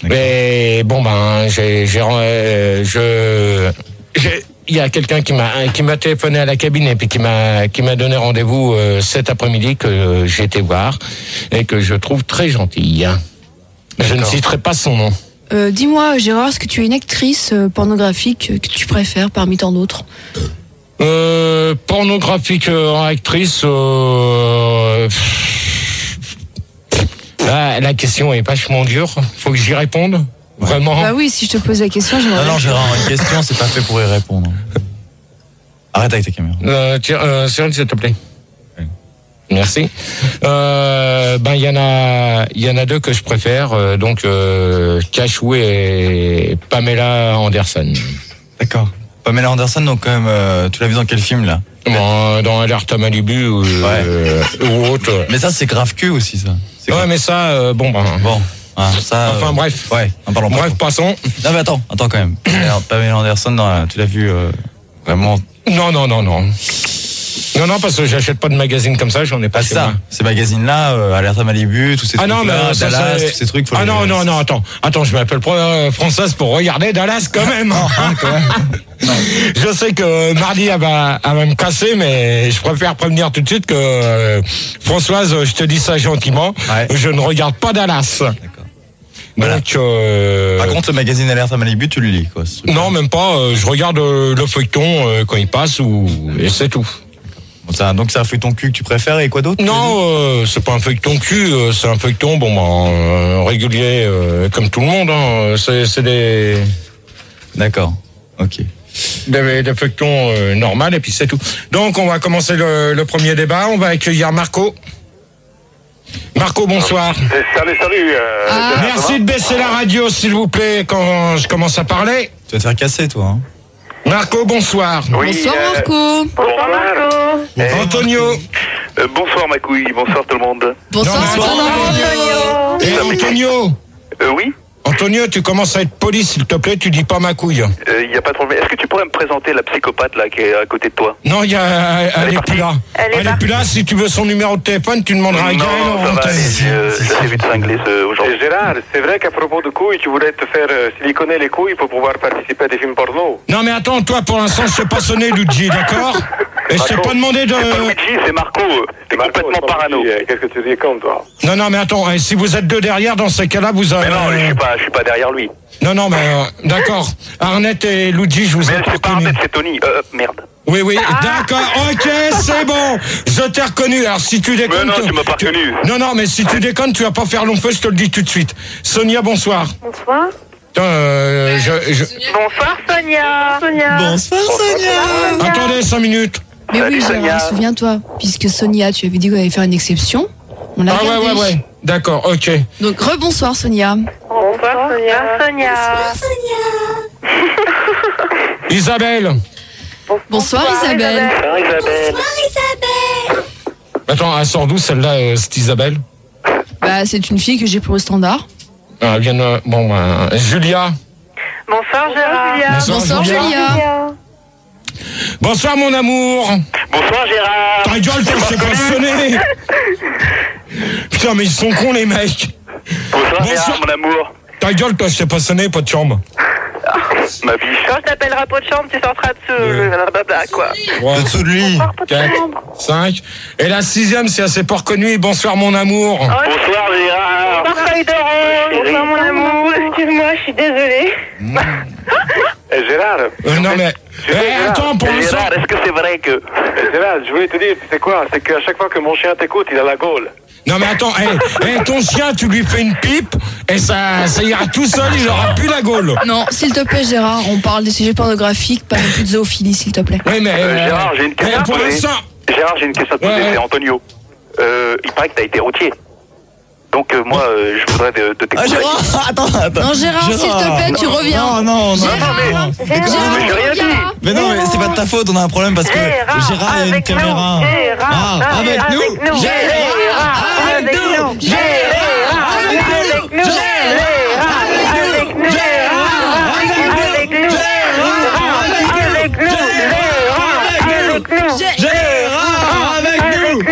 Mais bon, il y a quelqu'un qui m'a téléphoné à la cabine et puis qui m'a donné rendez-vous cet après-midi que j'ai été voir et que je trouve très gentille. Je ne citerai pas son nom. Dis-moi, Gérard, est-ce que tu es une actrice pornographique que tu préfères parmi tant d'autres ? Pornographique actrice. La question est vachement dure. Faut que j'y réponde. Vraiment. Bah oui, si je te pose la question, j'aimerais. Non, Gérard, une question, c'est pas fait pour y répondre. Arrête avec ta caméra. Cyril, s'il te plaît. Merci. Il y en a deux que je préfère, donc Cachou et Pamela Anderson. D'accord. Pamela Anderson, donc quand même, tu l'as vu dans quel film là ? Dans Alerte à Malibu ou autre. Mais ça, c'est grave cul aussi, ça. Ouais, mais ça, Bon. Ça, enfin bref. Ouais. Bref, passons. Non mais attends quand même. Pamela Anderson, tu l'as vu vraiment. Non, parce que j'achète pas de magazines comme ça, j'en ai pas. C'est ça. Ces magazines-là, Alerte à Malibu, tous ces trucs Dallas, tous ces trucs. Attends, je m'appelle Française pour regarder Dallas quand même. Je sais que mardi elle va me casser, mais je préfère prévenir tout de suite que Françoise, je te dis ça gentiment, je ne regarde pas Dallas. D'accord. Voilà. Donc, par contre, le magazine Alerte à Malibu, tu le lis, quoi. Non, même pas. Je regarde le feuilleton quand il passe et c'est tout. Donc c'est un feuilleton cul que tu préfères et quoi d'autre ? Non, c'est pas un feuilleton cul, c'est un feuilleton régulier comme tout le monde. C'est des. D'accord. Ok. Des feuilletons normaux et puis c'est tout. Donc on va commencer le premier débat. On va accueillir Marco. Marco, bonsoir. Salut. Merci de baisser la radio, s'il vous plaît, quand je commence à parler. Tu vas te faire casser, toi. Hein. Marco, bonsoir. Oui, bonsoir Marco. Bonsoir Marco. Antonio. Bonsoir ma couille, bonsoir tout le monde. Bonsoir Antonio. Et Antonio. Oui. Antonio, tu commences à être poli, s'il te plaît, tu dis pas ma couille. Y a pas de problème. Est-ce que tu pourrais me présenter la psychopathe là qui est à côté de toi ? Non, elle est plus là. Elle est plus là. Si tu veux son numéro de téléphone, tu demanderas à Gaël. Non, ça va aller. J'ai vu de cingler aujourd'hui. Gérard, c'est vrai qu'à propos de couilles, tu voulais te faire siliconer les couilles pour pouvoir participer à des films porno. Non, mais attends, toi, pour l'instant, je t'ai pas sonné, Luigi, d'accord ? Et je t'ai pas demandé de... C'est pas Luigi, c'est Marco. T'es complètement parano. Qu'est-ce que tu dis comme toi ? Non, mais attends, si vous êtes deux derrière, dans ces cas-là, vous avez... Mais non, je suis pas derrière lui. Non, mais d'accord. Arnett et Luigi, je vous ai pas reconnu. Mais c'est pas Arnett, c'est Tony. Merde. Oui, d'accord, ok, c'est bon. Je t'ai reconnu. Alors, si tu déconnes... Mais non, tu m'as pas reconnu. Non, mais si tu déconnes, tu vas pas faire long feu, je te le dis tout de suite. Sonia, bonsoir. Bonsoir. Bonsoir Sonia. Bonsoir Sonia. Attendez 5 minutes. Mais Salut, oui, Gérard, Sonia. souviens-toi, puisque Sonia, tu avais dit qu'on allait faire une exception. On l'a gardée. Ouais. D'accord, ok. Donc, rebonsoir Sonia. Bonsoir Sonia. Isabelle. Bonsoir Isabelle. Attends, elle sort d'où celle-là, cette Isabelle? Bah, c'est une fille que j'ai pris au standard. Ah, bien, Julia. Bonsoir Gérard. Bonsoir Julia. Bonsoir mon amour. Bonsoir Gérard. Ta gueule, toi, je t'ai pas sonné. Putain, mais ils sont cons les mecs. Bonsoir Gérard, mon amour. Ta gueule, toi, je t'ai pas sonné, pas de chambre. Ma biche. Quand je t'appellerai pas de chambre, tu sortiras dessous, blablabla, quoi. 3, Dessous de lui. 4, 5. Et la 6e, c'est assez pas reconnu. Bonsoir mon amour. Bonsoir Gérard. Bonsoir feuille de rose. Bonsoir mon amour. Excuse-moi, je suis désolée. Gérard. Non mais... attends, pour l'instant... Gérard, est-ce que c'est vrai que... Gérard, je voulais te dire, c'est quoi ? C'est qu'à chaque fois que mon chien t'écoute, il a la gaule. Non mais attends, ton chien, tu lui fais une pipe et ça ira tout seul, il aura plus la gaule. Non, s'il te plaît Gérard, on parle des sujets pornographiques, pas non plus de zoophilie, s'il te plaît. Oui mais... Gérard, j'ai une question à te pour poser. l'instant... Gérard, j'ai une question à te poser, Ouais. c'est Antonio. Il paraît que t'as été routier. Donc moi, je voudrais de tes Ah conseils. Gérard, attends. Non Gérard, s'il te plaît, tu reviens. Non. Gérard, Mais j'ai rien dit. Mais non, mais c'est pas de ta faute, on a un problème parce que Gérard, il y a une avec nous. caméra. Gérard, avec nous. Gérard, avec nous. Gérard, avec nous. Gérard, avec nous. Gérard, avec nous. Gérard, avec nous. Gérard, avec nous. Gérard avec nous.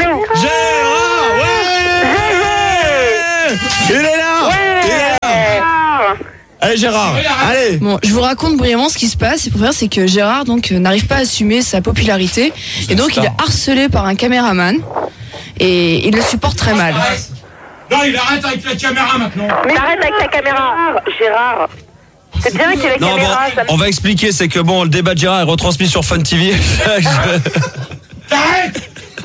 Gérard, ouais. Il est là. Allez Gérard, allez. Bon, je vous raconte brièvement ce qui se passe. Et pour faire, c'est que Gérard donc n'arrive pas à assumer sa popularité et donc il est harcelé par un caméraman et il le supporte très mal. Non, il arrête avec la caméra maintenant. Mais arrête avec la caméra. Gérard. C'est bien qu'il y ait la caméra. On va expliquer, c'est que bon, le débat de Gérard est retransmis sur Fun TV. T'arrêtes.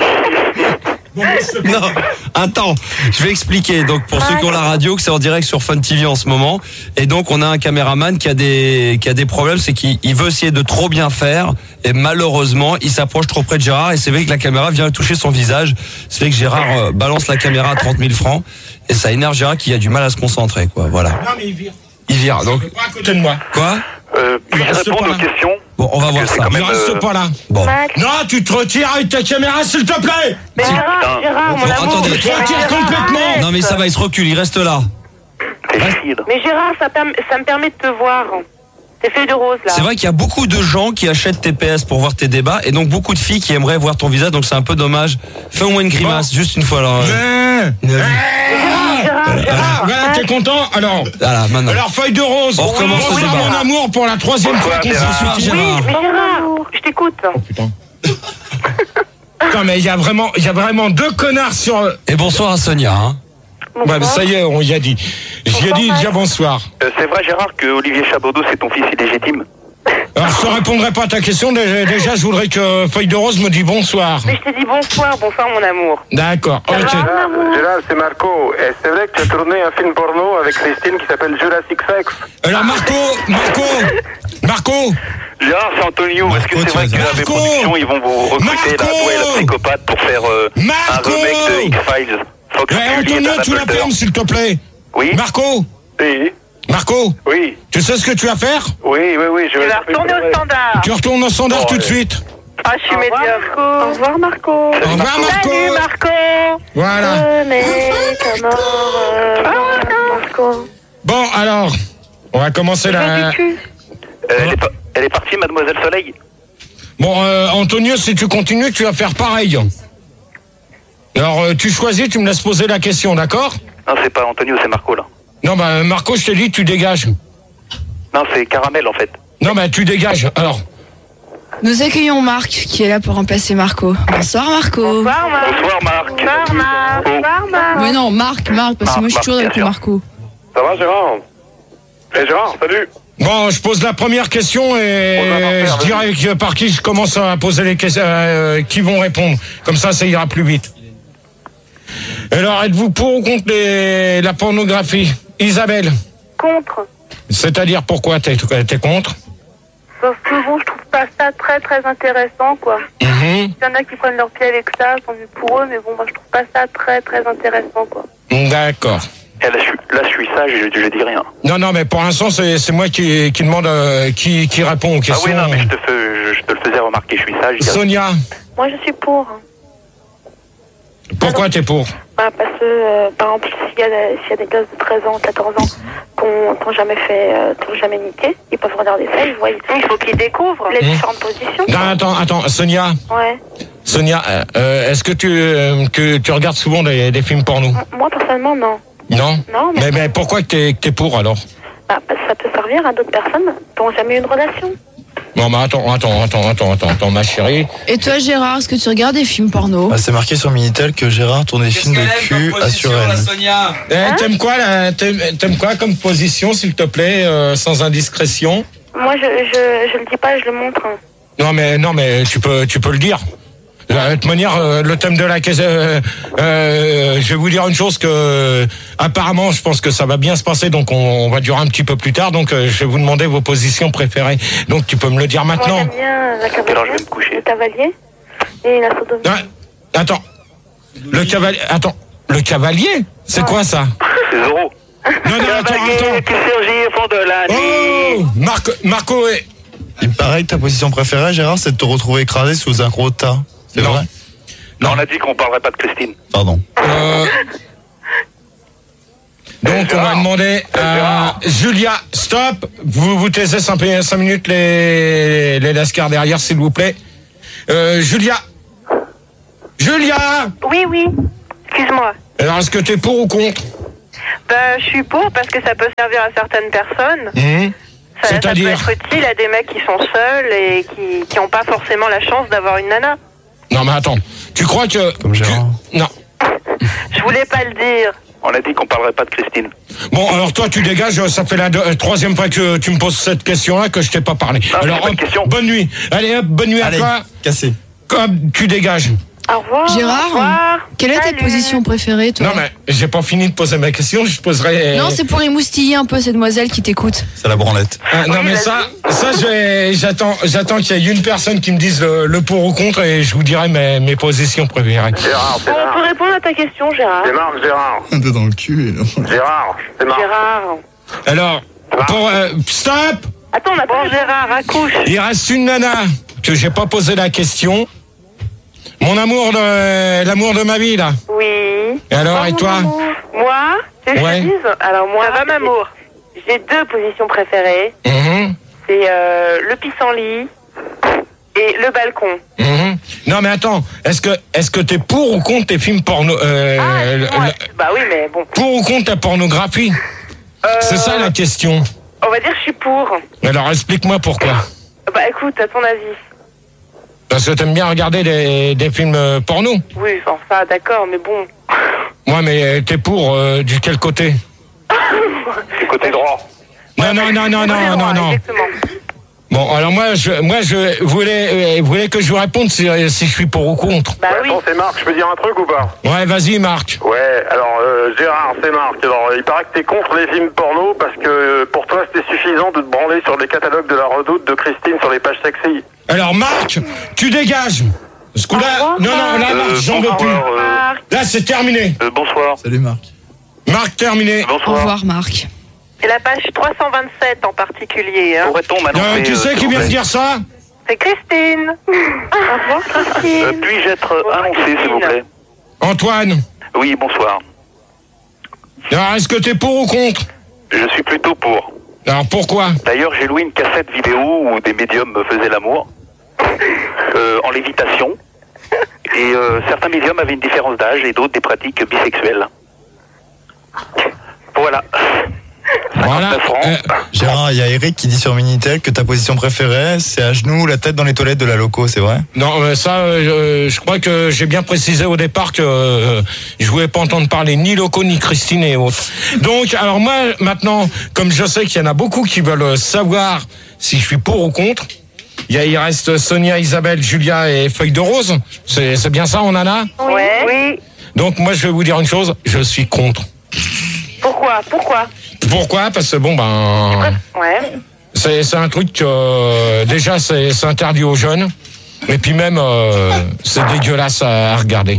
Non, attends, je vais expliquer. Donc pour ceux qui ont la radio, que c'est en direct sur Fun TV en ce moment, et donc on a un caméraman qui a des problèmes, c'est qu'il veut essayer de trop bien faire, et malheureusement il s'approche trop près de Gérard, et c'est vrai que la caméra vient toucher son visage. C'est vrai que Gérard balance la caméra à 30 000 francs, et ça énerve Gérard qui a du mal à se concentrer, quoi. Voilà. Non mais il vire. Il vire. Donc. Pas à côté de moi. Quoi? Puis-je répondre aux questions? Bon, on va voir ça. Il reste pas là. Bon. Non, tu te retires avec ta caméra, s'il te plaît. Mais Gérard, mon amour. Attendez, Tu te retires complètement. Non mais ça va, il se recule, il reste là. Mais Gérard, ça me permet de te voir. Tes feuilles de rose là. C'est vrai qu'il y a beaucoup de gens qui achètent tes PS pour voir tes débats, et donc beaucoup de filles qui aimeraient voir ton visage, donc c'est un peu dommage. Fais-moi une grimace, juste une fois alors. Voilà, t'es content? Alors, voilà, maintenant. Alors, feuille de rose. On recommence le débat. Mon amour pour la 3e fois qu'on Bonsoir, se Gérard. Oui, mais Gérard, je t'écoute. Oh putain. Non mais il y a vraiment 2 connards sur. Et bonsoir à Sonia. Hein. Ouais, mais ça y est, on y a dit. J'y ai dit déjà bonsoir. C'est vrai, Gérard, que Olivier Chabaudot, c'est ton fils illégitime? Alors, je te répondrai pas à ta question. Déjà, je voudrais que Feuille de Rose me dise bonsoir. Mais je t'ai dit bonsoir mon amour. D'accord, ok. Gérard, c'est Marco. Et c'est vrai que tu as tourné un film porno avec Christine qui s'appelle Jurassic Sex. Alors, Marco Gérard, c'est Antonio. Est-ce que c'est vrai que la production, ils vont vous recruter la toi et la psychopathe pour faire un remake de X-Files? Antonio, tu la fermes, s'il te plaît. Oui. Oui. Marco, Oui. tu sais ce que tu vas faire? Oui, je Tu vas retourner au standard. Tu retournes au standard tout de suite. Ah, je suis médiocre. Au revoir Marco. Au revoir, Marco. Salut Marco. Voilà. Marco. Bon, alors, on va commencer la... Elle est partie, Mademoiselle Soleil? Bon, Antonio, si tu continues, tu vas faire pareil. Alors, tu choisis, tu me laisses poser la question, d'accord? Non, c'est pas Antonio, c'est Marco, là. Non, bah, Marco, je te dis, tu dégages. Non, c'est Caramel, en fait. Non, bah, tu dégages, alors. Nous accueillons Marc qui est là pour remplacer Marco. Bonsoir Marco. Bonsoir Marc. Bonsoir, Marc. Bonsoir Marc. Bonsoir Marc. Mais non, Marc, parce que moi je suis toujours avec le Marco. Ça va, Gérard? Gérard, salut. Bon, je pose la première question et je dirais que par qui je commence à poser les questions, qui vont répondre. Comme ça ira plus vite. Alors, êtes-vous pour ou contre la pornographie? Isabelle? Contre. C'est-à-dire pourquoi t'es contre? Parce que bon, je trouve pas ça très très intéressant, quoi. Il y en a qui prennent leur pied avec ça, tant mieux pour eux, mais bon, moi je trouve pas ça très très intéressant, quoi. D'accord. Là, je suis sage et je dis rien. Non, mais pour l'instant, c'est moi qui demande qui répond aux questions. Ah oui, non, mais je te le faisais remarquer, je suis sage. Sonia? Moi je suis pour. Pourquoi t'es pour? Parce que, par exemple, s'il y a des gosses de 13 ans, 14 ans qui n'ont jamais niqué, ils peuvent regarder ça, ils voient. Il faut qu'ils découvrent les différentes positions. Non, attends, Sonia. Ouais. Sonia, est-ce que tu regardes souvent des films porno? Moi, personnellement, non. Non? Non, mais pourquoi que t'es pour alors? Parce que ça peut servir à d'autres personnes qui n'ont jamais eu une relation. Non, mais attends, ma chérie. Et toi Gérard, est-ce que tu regardes des films porno? C'est marqué sur Minitel que Gérard tourne des films de cul à Suresnes. T'aimes quoi comme position, s'il te plaît, sans indiscrétion? Moi, je le dis pas, je le montre. Non, mais tu peux le dire. De toute manière, le thème de la question, je vais vous dire une chose que, apparemment, je pense que ça va bien se passer, donc on va durer un petit peu plus tard, donc je vais vous demander vos positions préférées. Donc tu peux me le dire maintenant. Moi, j'aime bien la cavalier, Alors, je vais me coucher. le cavalier et la sodomie. Attends, le cavalier, c'est quoi ça? C'est Zorro. Non, attends. Qui surgit au fond de la nuit. Oh, Marco, Il paraît que ta position préférée, Gérard, c'est de te retrouver écrasé sous un gros tas. C'est vrai? Non, on a dit qu'on parlerait pas de Christine. Pardon. Donc on va demander à Julia, stop, vous taisez 5 minutes les lascars derrière, s'il vous plaît. Julia. Oui, excuse-moi. Alors est-ce que t'es pour ou contre? Je suis pour parce que ça peut servir à certaines personnes. Ça peut être utile à des mecs qui sont seuls et qui n'ont pas forcément la chance d'avoir une nana. Non mais attends, tu crois que... Comme Gérard. Non. Je voulais pas le dire. On a dit qu'on parlerait pas de Christine. Bon, alors toi tu dégages, ça fait la troisième fois que tu me poses cette question-là que je t'ai pas parlé. Non, alors hop, bonne nuit. Allez hop, bonne nuit à toi. Cassé. Comme tu dégages. Au revoir. Gérard, au revoir. quelle est ta position préférée, toi? Non mais j'ai pas fini de poser ma question, je poserai... Non, c'est pour émoustiller un peu ces demoiselles qui t'écoutent. C'est la branlette. non mais ça j'attends qu'il y ait une personne qui me dise le pour ou contre et je vous dirai mes positions préférées. Gérard, c'est On Marc. peut répondre à ta question, Gérard. C'est Marc, Gérard. T'es dans le cul. Gérard, c'est Marc. Gérard. Alors, pour... stop. Attends, on a pas Gérard, accouche. Il reste une nana que j'ai pas posé la question. Mon amour l'amour de ma vie là. Oui. Et alors, et toi? Moi, tu veux que je te dise? Alors moi, ça va, Mamour. J'ai deux positions préférées. C'est le pissenlit et le balcon. Non mais attends, est-ce que t'es pour ou contre tes films porno Bah oui, mais bon. Pour ou contre ta pornographie? C'est ça la question. On va dire que je suis pour. Alors explique-moi pourquoi. Bah écoute, à ton avis. Parce que t'aimes bien regarder des films porno? Oui, enfin ça, d'accord, mais bon. Ouais, mais t'es pour du quel côté? Du côté droit. Non. Exactement. Bon, alors moi je voulais que je vous réponde si je suis pour ou contre. Bah oui. Attends, c'est Marc, je peux dire un truc ou pas? Ouais, vas-y Marc. Ouais, alors Gérard, c'est Marc. Alors, il paraît que t'es contre les films porno parce que pour toi c'était suffisant de te branler sur les catalogues de la Redoute de Christine sur les pages sexy. Alors Marc, tu dégages. Parce que là, non, là Marc, j'en veux plus. Là c'est terminé. Bonsoir. Salut Marc. Marc, terminé. Au revoir, Marc. Et la page 327 en particulier. Hein. Pourrait-on m'annoncer, Qui c'est qui vient de dire ça? C'est Christine. Au revoir, Christine. puis-je être annoncé, s'il vous plaît? Antoine. Oui, bonsoir. Alors est-ce que t'es pour ou contre? Je suis plutôt pour. Alors pourquoi? D'ailleurs, j'ai loué une cassette vidéo où des médiums me faisaient l'amour, en lévitation. Et certains médiums avaient une différence d'âge et d'autres des pratiques bisexuelles. Voilà. Voilà. Gérard, il y a Eric qui dit sur Minitel que ta position préférée, c'est à genoux, la tête dans les toilettes de la loco, c'est vrai? Non, ça, je crois que j'ai bien précisé au départ que je voulais pas entendre parler ni Loco, ni Christine et autres. Donc, alors moi, maintenant, comme je sais qu'il y en a beaucoup qui veulent savoir si je suis pour ou contre, il reste Sonia, Isabelle, Julia et Feuille de Rose. C'est bien ça, on en a? Oui. Donc, moi, je vais vous dire une chose, je suis contre. Pourquoi? Pourquoi? Parce que bon, Ouais. c'est un truc que déjà c'est interdit aux jeunes. Et puis même c'est dégueulasse à regarder.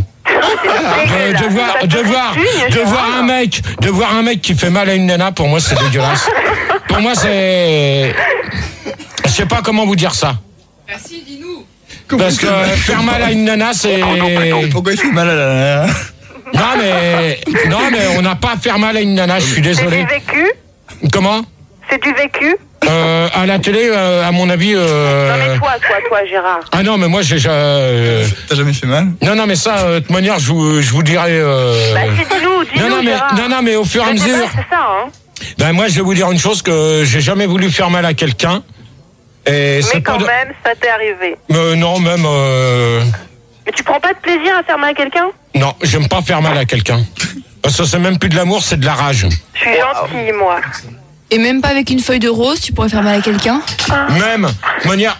De voir un mec qui fait mal à une nana, pour moi c'est dégueulasse. Pour moi c'est, je sais pas comment vous dire ça. Merci, dis-nous. Parce que faire mal à une nana c'est. Pourquoi il fait mal à la nana? Non mais on n'a pas à faire mal à une nana, je suis désolé. C'est du vécu? Comment? C'est du vécu? À la télé, à mon avis. Non mais toi, Gérard. Ah non, mais moi j'ai. T'as jamais fait mal? Non, mais ça, de toute manière, je vous dirai. Bah dis-nous, Gérard. Non, mais au fur et à mesure. C'est ça, hein. Ben moi, je vais vous dire une chose que j'ai jamais voulu faire mal à quelqu'un. Et mais quand même, ça t'est arrivé. Non, même. Mais tu prends pas de plaisir à faire mal à quelqu'un? Non, j'aime pas faire mal à quelqu'un. Parce que c'est même plus de l'amour, c'est de la rage. Je suis gentille, moi. Et même pas avec une feuille de rose, tu pourrais faire mal à quelqu'un? Même, de manière,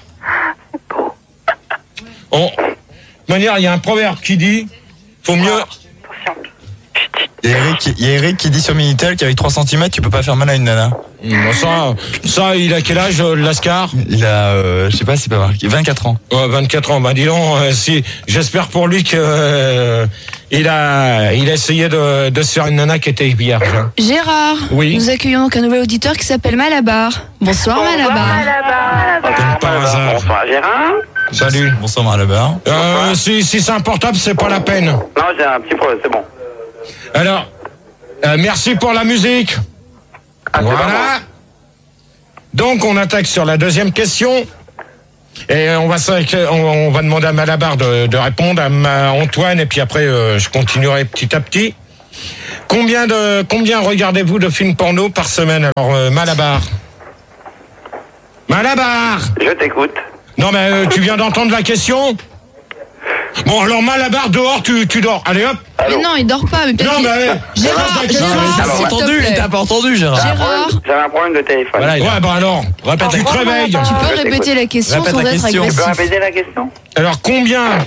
il y a un proverbe qui dit, faut mieux. Attention. Il y a Eric qui dit sur Minitel qu'avec 3 cm, tu peux pas faire mal à une nana. Ça, il a quel âge, Lascar? Il a, je sais pas si c'est pas marqué, 24 ans. Ouais, 24 ans. Bah, dis donc, si, j'espère pour lui que, il a essayé de se faire une nana qui était vierge. Hein. Gérard. Oui. Nous accueillons donc un nouvel auditeur qui s'appelle Malabar. Bonsoir, Malabar. Comme par hasard. Bonsoir Gérard. Salut. Bonsoir Malabar. Si c'est un portable, c'est pas la peine. Non, j'ai un petit problème, c'est bon. Alors, merci pour la musique. Voilà. Donc, on attaque sur la deuxième question. Et on va demander à Malabar de répondre, à Antoine, et puis après, je continuerai petit à petit. Combien regardez-vous de films porno par semaine? Alors, Malabar. Malabar! Je t'écoute. Non, mais tu viens d'entendre la question? Bon, alors Malabar, dehors, tu dors. Allez, hop. Mais non, il dort pas. Mais non, mais... Gérard, il t'a pas entendu, Gérard. J'avais un problème de téléphone. Voilà, ouais, bah alors, tu te réveilles. Tu peux répéter la question sans être agressif. Tu peux répéter la question? Alors, combien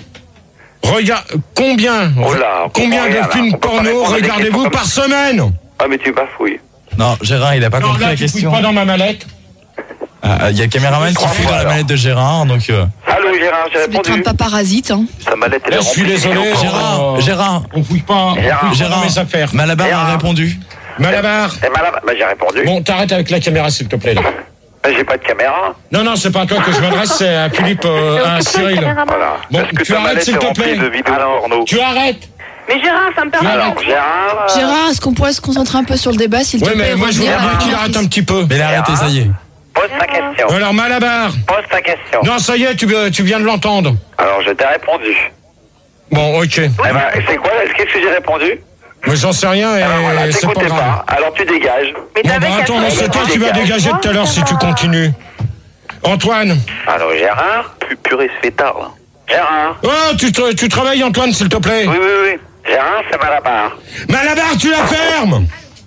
de films porno regardez-vous par semaine? Ah, mais tu bafouilles. Non, Gérard, il a pas compris la question. Tu fouilles pas dans ma mallette. Il y a le caméraman qui fouille dans la mallette de Gérard, donc... Allô, Gérard, j'ai répondu. C'est un parasite, hein. Sa mallette, elle est Je suis désolé, Gérard, on fouille pas Gérard, mes affaires. Malabar a répondu. Malabar. Bah, j'ai répondu. Bon, t'arrêtes avec la caméra, s'il te plaît, là. J'ai pas de caméra. Non, c'est pas à toi que je m'adresse, c'est à Philippe, à Cyril. Voilà. Bon, tu arrêtes, s'il te plaît. Tu arrêtes. Mais Gérard, ça me permet. Alors, Gérard, est-ce qu'on pourrait se concentrer un peu sur le débat, s'il te plaît? Oui, mais moi, je voudrais bien qu'il arrête un petit peu. Mais il a arrêté, ça y est. Pose ta question. Alors, Malabar. Pose ta question. Non, ça y est, tu viens de l'entendre. Alors, je t'ai répondu. Bon, ok. Eh ben, c'est quoi? Qu'est-ce que j'ai répondu? Mais j'en sais rien et Alors, voilà, c'est pas t'écoutais grave. pas. Alors, tu dégages. Mais Bon, bah attends, mais c'est toi qui vas dégager tout à l'heure si tu continues. Antoine. Alors, Gérard, purée, se fait tard, là. Gérard. Oh, tu travailles, Antoine, s'il te plaît. Oui. Gérard, c'est Malabar. Malabar, tu la fermes.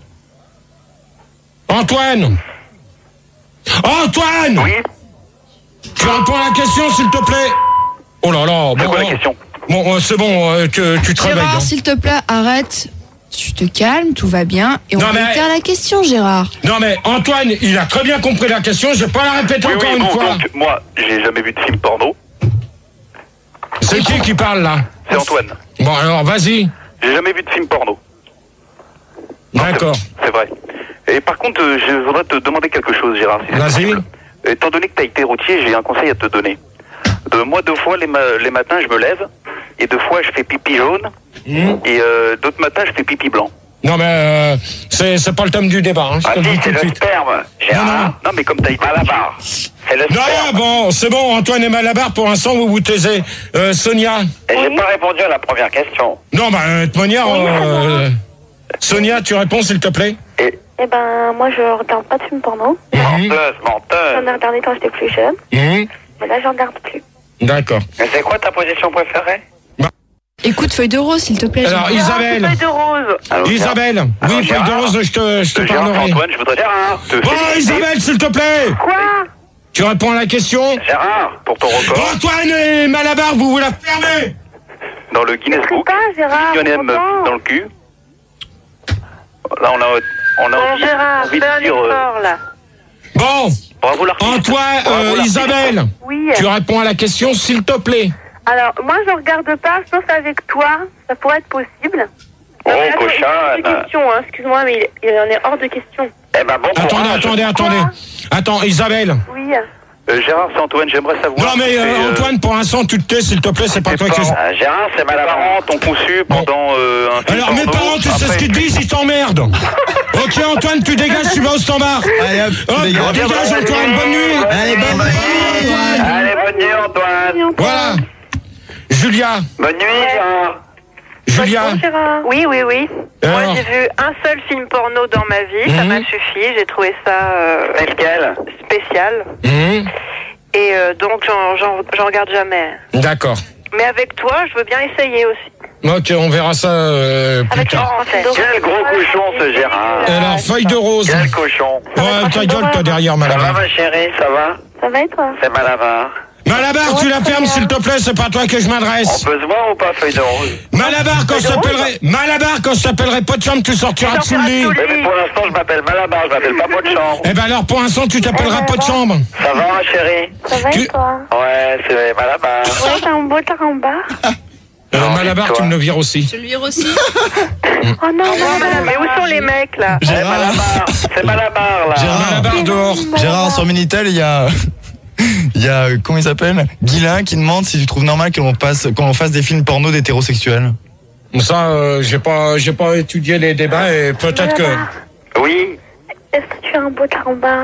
Antoine. Oui. Tu réponds à la question, s'il te plaît. Oh là là. C'est quoi la question? Bon, c'est bon, tu te réveilles. Gérard, s'il te plaît, arrête. Tu te calmes, tout va bien. Et on réitère la question, Gérard. Non, mais Antoine, il a très bien compris la question. Je vais pas la répéter encore une fois. Donc, moi, j'ai jamais vu de film porno. C'est qui parle, là? C'est Antoine. Bon, alors, vas-y. J'ai jamais vu de film porno. D'accord. C'est vrai. Et par contre, je voudrais te demander quelque chose, Gérard. Si vas-y. Étant donné que tu as été routier, j'ai un conseil à te donner. Moi, 2 fois, les matins, je me lève. Et 2 fois, je fais pipi jaune. Et d'autres matins, je fais pipi blanc. Non, mais c'est pas le thème du débat. Hein, je te le dis tout de suite. Sperme, Gérard. Non, mais comme tu as été Malabar. C'est le sperme. Non, bon, c'est bon, Antoine et Malabar, pour l'instant, vous taisez. Sonia. Et j'ai pas répondu à la première question. Non, bah, de toute manière, Sonia, tu réponds, s'il te plaît. Eh ben, moi, je regarde pas de film porno. Menteuse. J'en ai regardé quand j'étais plus jeune. Mais là, j'en regarde plus. D'accord. Mais c'est quoi ta position préférée? Écoute, feuille de rose, s'il te plaît. Alors, Isabelle. Feuille de rose. Alors, Isabelle. Oui, feuille de rose, je te parlerai. Antoine, je voudrais Gérard. Bon, Isabelle, s'il te plaît. Quoi? Tu réponds à la question. Gérard, pour ton record. Antoine et Malabar, vous la fermez. Dans le Guinness Book. Pas, Gérard. Millionnaire dans le cul. Là, on a Gérard, envie fais un de dire. effort, là. Bon. Bravo l'artiste. Antoine, Isabelle. Oui. Tu réponds à la question, s'il te plaît. Alors, moi, je regarde pas, sauf avec toi. Ça pourrait être possible. Oh, Non, mais attends, cochonne. il est hors de question, hein. Excuse-moi, mais il en est hors de question. Eh ben, bon courage. Attendez. Attends, Isabelle. Oui. Gérard, c'est Antoine, j'aimerais savoir. Non, mais Antoine, pour l'instant, tu te tais, s'il te plaît, c'est pas toi que je... Gérard, c'est mes parents t'ont conçu pendant un film Alors, mes porno. parents, tu sais ce qu'ils te disent, ils t'emmerdent. Ok, Antoine, tu dégages, tu vas au standard. Allez, hop, Dégage, Antoine, bonne nuit. Allez, bonne nuit, Antoine. Allez, bonne nuit, Antoine. Voilà. Julia. Bonne nuit, Gérard. Julia. Oui. Alors. Moi, j'ai vu un seul film porno dans ma vie. Ça m'a suffi. J'ai trouvé ça spécial. Et donc, j'en regarde jamais. D'accord. Mais avec toi, je veux bien essayer aussi. Ok, on verra ça plus tard. Quel gros cochon, ce Gérard. Alors, feuille de rose. Quel cochon. Ouais, ta gueule, toi, derrière, Ça va, Malabar. ma chérie, ça va? Ça va et toi? C'est Malabar. Malabar, tu la fermes, s'il te plaît, c'est pas à toi que je On m'adresse. peut se voir ou pas, feuille de rose? Malabar, quand je t'appellerai pas de chambre, tu sortiras de sous le lit. Mais pour l'instant, je m'appelle Malabar, je m'appelle pas pot de chambre. Eh ben alors, pour l'instant, tu t'appelleras pas de chambre. Ça va, ma chérie? Ça va et toi? Ouais, c'est Malabar. Ouais, t'as un beau taramba. Malabar, tu me le vires aussi. Je le vire aussi. Oh non, mais où sont les mecs, là? C'est Malabar, là. Malabar dehors. Gérard, sur Minitel, il y a, comment il s'appelle? Guilain qui demande si tu trouves normal qu'on fasse des films porno d'hétérosexuels. Ça, j'ai pas étudié les débats et peut-être que... Oui. Est-ce que tu as un beau taramba?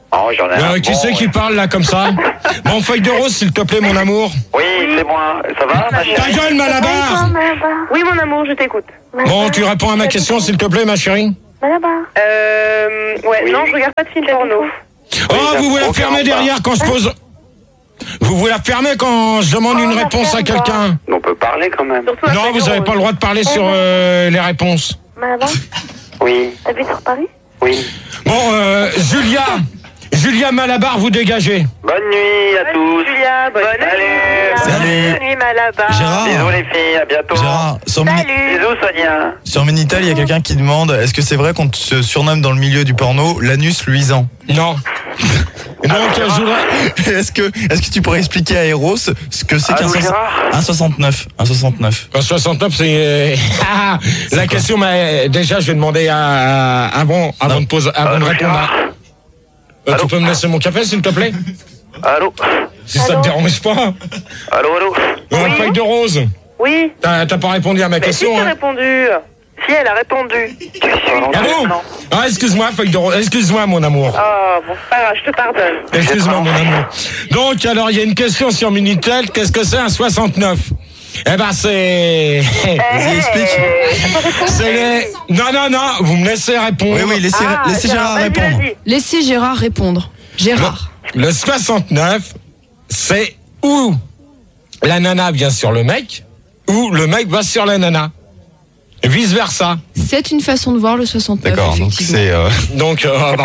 Oh, j'en ai un. Qui c'est qui parle là comme ça? Bon, feuille de rose, s'il te plaît, mon amour. Oui, c'est moi. Ça va, ma chérie? Ta gueule, Malabar! Oui, mon amour, je t'écoute. Bon, tu réponds à ma question, s'il te plaît, ma chérie. Malabar. Ouais, Oui. non, je regarde pas de film porno. Oh, vous la fermez derrière quand je pose... Vous la fermez quand je demande une réponse à quelqu'un? On peut parler quand même. Surtout Non, vous n'avez pas le droit de parler sur les réponses. Malabar, Oui, t'habites sur Paris? oui. Bon, Julia Malabar, vous dégagez. Bonne nuit à tous. Julia, bonne nuit. Salut. Bonne nuit, Malabar. Gérard. Bisous les filles, à bientôt. Gérard, sur Bisous Sonia. sur Minitel, il y a quelqu'un qui demande est-ce que c'est vrai qu'on se surnomme dans le milieu du porno l'anus luisant? Non. Donc, je voudrais... Est-ce que tu pourrais expliquer à Eros ce que c'est qu'un Allô, Gérard 1,69? 1,69. 69, c'est... la question, mais déjà, je vais demander avant de poser, avant de répondre à... tu peux me laisser mon café, s'il te plaît? Allô? Si ça te dérange pas. Allô? Un feuille de rose. Oui. T'as pas répondu à ma question, Si, hein? répondu. Si, elle a répondu. Tu suis. Ah bon? Ah, excuse-moi, feuille de rose. Excuse-moi, mon amour. Oh, bon, pas grave, je te pardonne. Excuse-moi, mon amour. Donc, alors, il y a une question sur Minitel. Qu'est-ce que c'est un 69? Eh ben, c'est... Vas-y, explique. C'est les... Non, vous me laissez répondre. Oui, laissez Gérard vas-y, répondre. vas-y. Laissez Gérard répondre. Gérard. Le 69, c'est où la nana vient sur le mec, ou le mec va sur la nana. Et vice versa. C'est une façon de voir le 69. D'accord, donc effectivement. c'est... Donc,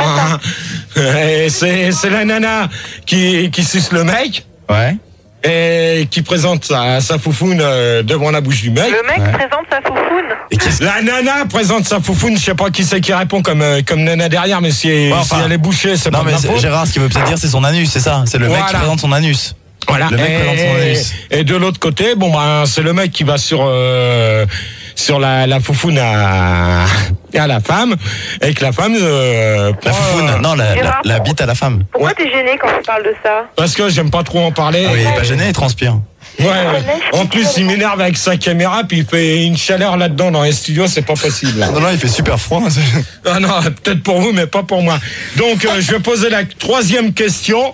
c'est la nana qui suce le mec, Ouais. et qui présente sa foufoune devant la bouche du mec. Le mec présente sa foufoune. Et qu'est-ce La nana présente sa foufoune, je sais pas qui c'est qui répond comme nana derrière, mais si elle est bouchée, c'est pas Non de mais ma faute. Gérard, ce qu'il veut peut-être dire, c'est son anus, c'est ça. C'est le mec qui Voilà. présente son anus. Voilà. Le mec présente son anus. Et de l'autre côté, bon c'est le mec qui va sur la foufoune à la femme, et que la femme La foufoune, non, la bite à la femme. Pourquoi t'es gêné quand tu parles de ça? parce que j'aime pas trop en parler. Ah oui, il est pas gêné, il transpire. Ouais. En plus, il m'énerve avec sa caméra, puis il fait une chaleur là-dedans dans les studios, c'est pas possible. Non, il fait super froid. Ah non, peut-être pour vous, mais pas pour moi. Donc, je vais poser la troisième question.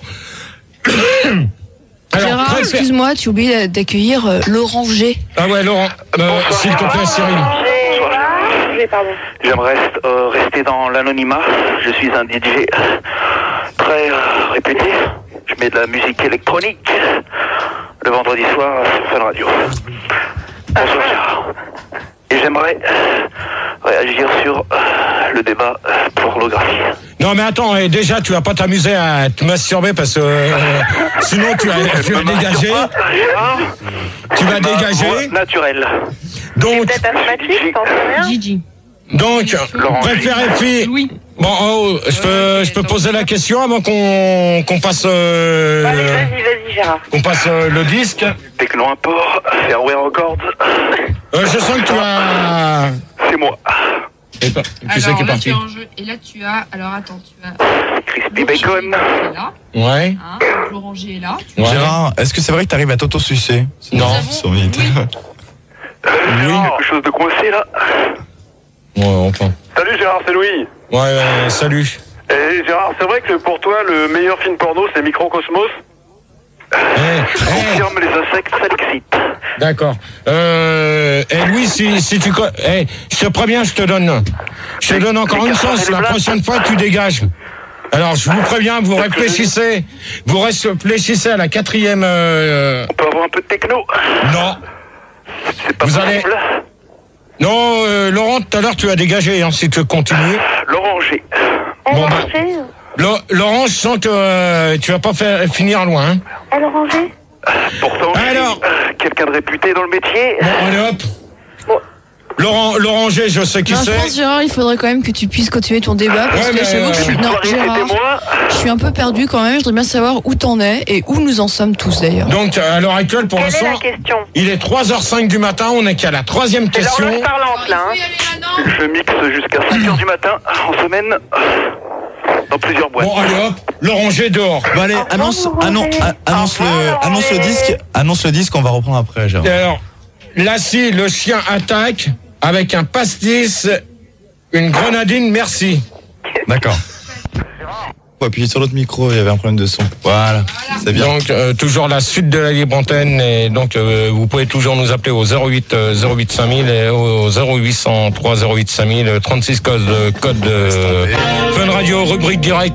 Alors, Gérard, excuse-moi, tu oublies d'accueillir Laurent G. Ah ouais, Laurent, s'il te plaît, Cyril. Oui, pardon. J'aimerais rester dans l'anonymat. Je suis un DJ très réputé. Je mets de la musique électronique le vendredi soir sur Fun Radio. Bonsoir Gérard. Et j'aimerais réagir sur le débat pornographie. Non mais attends, déjà tu vas pas t'amuser à te masturber parce que sinon tu vas dégager. Tu vas dégager. Naturel. Donc, Peut-être asthmatique, t'en sais rien? Gigi. donc, préférez fille. Oui. Bon, je peux poser la question avant qu'on passe. Vas-y, Gérard. Qu'on passe le disque. Techno Import, Fairway Records. Je sens que tu as. C'est moi. Qui c'est qui est parti? Et là, tu as. Alors, attends, tu as. Crispy Bacon. Là, Ouais. hein, Laurent G est là. Ouais. Gérard, est-ce que c'est vrai que t'arrives à t'auto-sucer? Non. Sur Minitel. Quelque chose de coincé là. Ouais, enfin. Salut Gérard, c'est Louis. Ouais, salut. Et Gérard, c'est vrai que pour toi, le meilleur film porno, c'est Microcosmos? Confirme les insectes, ça l'excite. D'accord. Louis, si tu... je te préviens, je te donne encore une chance. La prochaine fois, tu dégages. Alors, je vous préviens, vous réfléchissez à la quatrième... On peut avoir un peu de techno? Non. C'est pas Vous possible. allez... Non, Laurent, tout à l'heure, tu as dégagé, hein, si tu continues. Laurent G. Bon, Laurent, je sens que tu vas pas finir loin. Hein. Elle orangée? Pourtant, Alors. quelqu'un de réputé dans le métier. Bon, allez hop. Laurent G, je sais qui Non, je c'est. pense, Gérard, il faudrait quand même que tu puisses continuer ton débat parce Ouais, que mais, j'avoue que je suis... Non, Gérard, je suis un peu perdu quand même. Je voudrais bien savoir où t'en es et où nous en sommes tous d'ailleurs. Donc, à l'heure actuelle, pour Quelle est l'instant, la question? il est 3h05 du matin, on est qu'à la troisième C'est question. l'horloge parlante, là. Hein. Je mixe jusqu'à 5h du matin en semaine dans plusieurs boîtes. Bon, allez hop, Laurent G dehors. Bon allez, annonce le disque, on va reprendre après, Gérard. Et alors, Lassie, le chien attaque avec un pastis, une grenadine, merci. D'accord. Faut appuyer sur l'autre micro, il y avait un problème de son. Voilà. C'est bien. Donc toujours la suite de la libre antenne et donc vous pouvez toujours nous appeler au 08 5000 et au 0803 08 5000 36 code Fun Radio rubrique direct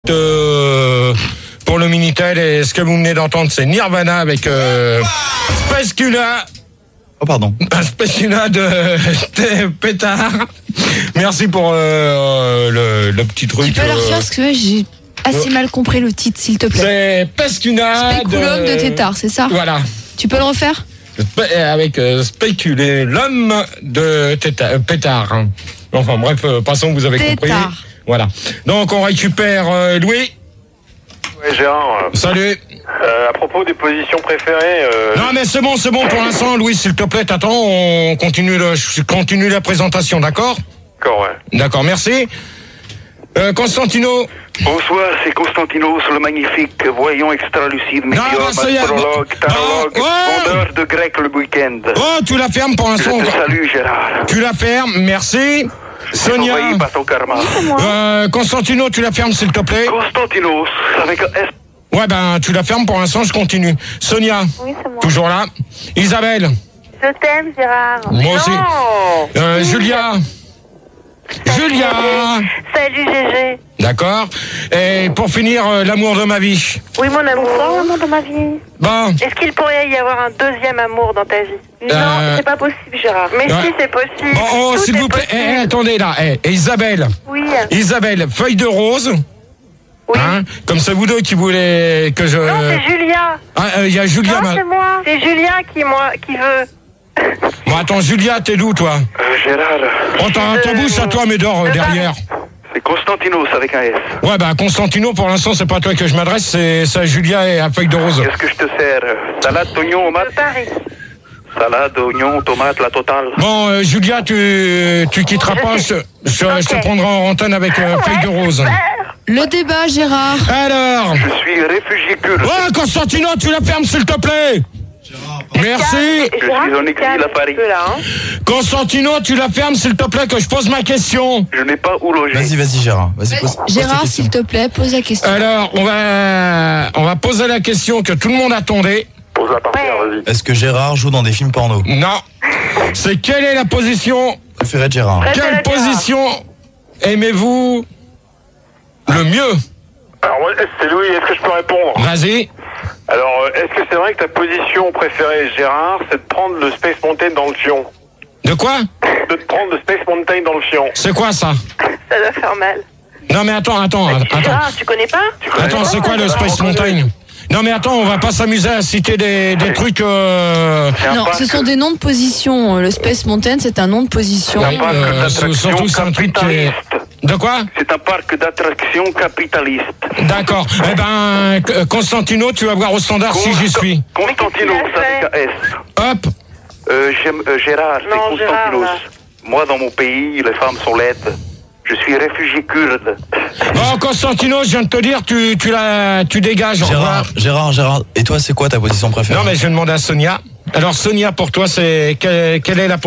pour le Minitel. Et ce que vous venez d'entendre, c'est Nirvana avec Spacula. Oh pardon. Spacula de Pétard. Merci pour le petit truc. Tu peux leur faire parce que j'ai assez mal compris le titre, s'il te plaît. C'est Spacula Spéculum de Tétard, c'est ça? Voilà. Tu peux le refaire? Avec Spéculum de Pétard. Enfin bref, passons, vous avez compris. Voilà. Donc on récupère Louis. Ouais, Gérard. Salut. À propos des positions préférées. Non mais c'est bon pour l'instant, Louis, s'il te plaît, t'attends, on continue la présentation, d'accord? D'accord, ouais. D'accord, merci. Constantino. Bonsoir, c'est Constantino, le magnifique voyant extra-lucide, météore, astrologue, tarologue, vendeur de grec le week-end. Oh, tu la fermes pour l'instant. Je te salue, Gérard. Tu la fermes, merci. Sonia. Envahi par ton karma. Constantino, tu la fermes, s'il te plaît. Constantinos, avec un S. Ouais, ben, tu la fermes pour l'instant, je continue. Sonia. Oui, c'est moi. Toujours là. Isabelle. Je t'aime, Gérard. Moi aussi. Julia. Julia. Salut, GG. D'accord. Et pour finir, l'amour de ma vie. Oui, mon amour. Bonsoir, l'amour de ma vie. Bon. Est-ce qu'il pourrait y avoir un deuxième amour dans ta vie? Non, c'est pas possible, Gérard. Mais si, c'est possible. Bon, oh, s'il vous plaît. Attendez, là. Isabelle. Oui. Isabelle, feuille de rose. Oui. Hein, comme c'est vous deux qui voulez que je... Non, c'est Julia. Il y a Julia. Non, c'est moi. C'est Julia qui veut... Bon, attends, Julia, t'es d'où, toi? Gérard. Oh, ta bouche à toi, mais dors derrière. C'est Constantinos avec un S. Ouais, bah, Constantino, pour l'instant, c'est pas à toi que je m'adresse, c'est à Julia et à feuille de rose. Qu'est-ce que je te sers? Salade d'oignon, tomate. Paris. Salade, oignon, tomate, la totale. Bon, Julia, tu quitteras pas, je te prendrai en antenne avec feuille de rose. Le débat, Gérard. Alors. Je suis réfugié kurde. Oh, Constantino, tu la fermes, s'il te plaît. Merci. Je suis en exil à Paris. Constantino, tu la fermes, s'il te plaît, que je pose ma question. Je n'ai pas où loger. Vas-y, Gérard. Vas-y, pose Gérard, s'il te plaît, pose la question. Alors, on va poser la question que tout le monde attendait. Pose-la par terre, vas-y. Est-ce que Gérard joue dans des films porno? Non. C'est quelle est la position préférée de Gérard? Quelle position aimez-vous le mieux? Alors, c'est Louis, est-ce que je peux répondre? Vas-y. Alors, est-ce que c'est vrai que ta position préférée, Gérard, c'est de prendre le Space Mountain dans le fion? De quoi? De te prendre le Space Mountain dans le fion. C'est quoi ça? Ça doit faire mal. Non mais attends. Gérard, tu connais pas? Attends, c'est quoi le Space Mountain? Non mais attends, on va pas s'amuser à citer des trucs... Non, ce sont des noms de position. Le Space Mountain, c'est un nom de position. Surtout c'est un truc qui est... De quoi? C'est un parc d'attractions capitaliste. D'accord. Eh ben, Constantino, tu vas voir au standard si j'y suis. Constantino, avec un S. Hop. Gérard, c'est Non, Gérard, Constantinos. là. Moi, dans mon pays, les femmes sont laides. Je suis réfugié kurde. Bon, Constantino, je viens de te dire, tu dégages. Gérard. Et toi, c'est quoi ta position préférée? Non, mais je demande à Sonia. Alors, Sonia, pour toi, c'est quelle est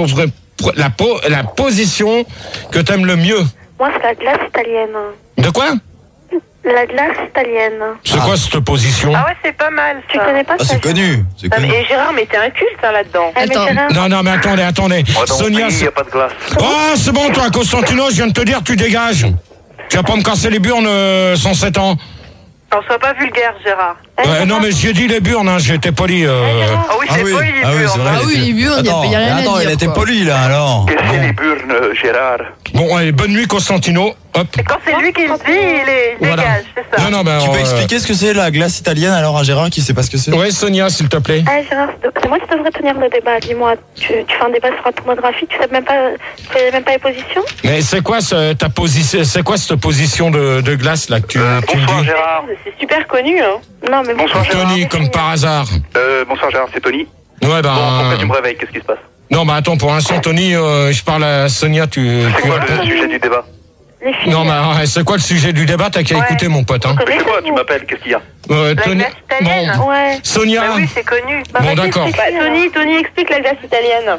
la position que t'aimes le mieux? Moi, c'est la glace italienne. De quoi? La glace italienne. C'est quoi cette position? Ah ouais, c'est pas mal. Tu connais pas ça? C'est connu. Et Gérard, mais t'es un culte là-dedans. Attends. Non, mais attendez. Moi, dans Sonia, mon pays, il n'y a pas de glace. Oh, c'est bon, toi, Constantino, je viens de te dire, tu dégages. Tu vas pas me casser les burnes sans 7 ans. Non, sois pas vulgaire, Gérard. Non, mais j'ai dit les burnes, j'ai été poli. Ah oui, c'est poli, les burnes. c'est vrai, Ah oui, les burnes, il n'y a rien à dire. Attends, il était quoi. poli, là, alors. Qu'est-ce que c'est les burnes, Gérard? Bon, allez, bonne nuit, Constantino. Hop. Et quand c'est lui qui le dit, il Voilà. dégage, c'est ça. Non, ben, Tu peux expliquer ce que c'est la glace italienne alors à Gérard qui sait pas ce que c'est? Ouais, Sonia, s'il te plaît. Ah, Gérard, c'est moi qui devrais tenir le débat. Dis-moi, tu fais un débat sur la tomographie, tu sais même pas les positions? Mais c'est quoi ta position? C'est quoi cette position de glace là que tu me Bonsoir, dis? Gérard. C'est super connu, hein. Non, mais Bonsoir, Gérard. Tony, comme par hasard. Bonsoir, Gérard, c'est Tony. Ouais, Bon, pourquoi tu me réveilles? Qu'est-ce qui se passe? Non, bah attends, pour l'instant, Tony, je parle à Sonia, C'est quoi le sujet du débat? les filles. Non, mais c'est quoi le sujet du débat? T'as qu'à écouter, mon pote. Hein. C'est quoi? Tu m'appelles? Qu'est-ce qu'il y a? La Tony... glace italienne. Bon. Ouais. Sonia. Bah oui, c'est connu. Bon, d'accord. Tony, explique la glace italienne.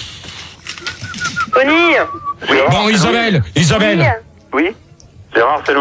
Tony. Oui, Bon, Isabelle. Oui. Gérard, c'est